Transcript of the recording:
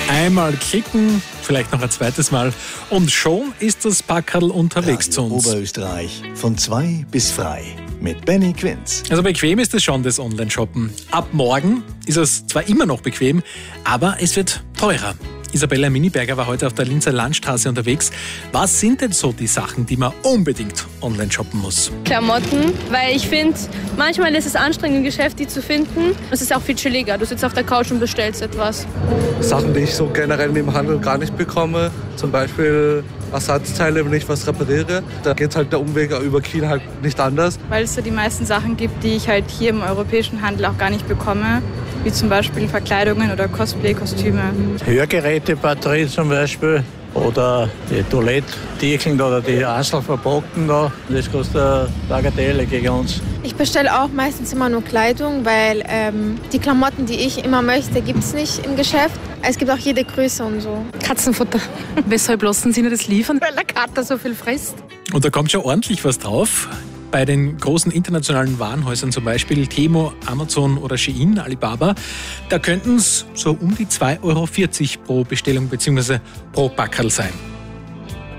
Einmal klicken, vielleicht noch ein zweites Mal und schon ist das Packerl unterwegs zu uns. Oberösterreich von 2 bis frei mit Benny Quinz. Also bequem ist es schon, das Online-Shoppen. Ab morgen ist es zwar immer noch bequem, aber es wird teurer. Isabella Miniberger war heute auf der Linzer Landstraße unterwegs. Was sind denn so die Sachen, die man unbedingt online shoppen muss? Klamotten, weil ich finde, manchmal ist es anstrengend im Geschäft, die zu finden. Es ist auch viel chilliger. Du sitzt auf der Couch und bestellst etwas. Sachen, die ich so generell im Handel gar nicht bekomme. Zum Beispiel Ersatzteile, wenn ich was repariere. Da geht halt der Umweg über Kiel halt nicht anders. Weil es so die meisten Sachen gibt, die ich halt hier im europäischen Handel auch gar nicht bekomme. Wie zum Beispiel Verkleidungen oder Cosplay-Kostüme. Hörgeräte, Batterien zum Beispiel. Oder die Toilettdeckeln oder die Einzelverpackten da. Das kostet eine Bagatelle gegen uns. Ich bestelle auch meistens immer nur Kleidung, weil die Klamotten, die ich immer möchte, gibt es nicht im Geschäft. Es gibt auch jede Größe und so. Katzenfutter. Weshalb lassen Sie nicht das liefern? Weil der Kater so viel frisst. Und da kommt schon ordentlich was drauf. Bei den großen internationalen Warenhäusern, zum Beispiel Temu, Amazon oder Shein, Alibaba, da könnten es so um die 2,40 € pro Bestellung bzw. pro Packerl sein.